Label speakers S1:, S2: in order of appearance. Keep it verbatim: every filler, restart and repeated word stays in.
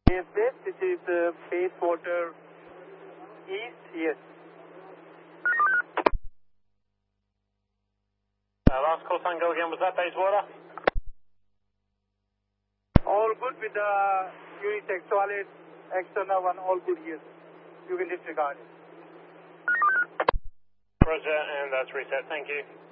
S1: Yes, yes, this is uh, Bayswater East, yes.
S2: Uh, last call Tango again, was that Bayswater?
S1: All good with the Unitech solid, external one, all good here. You can disregard it.
S2: Roger, and that's reset, thank you.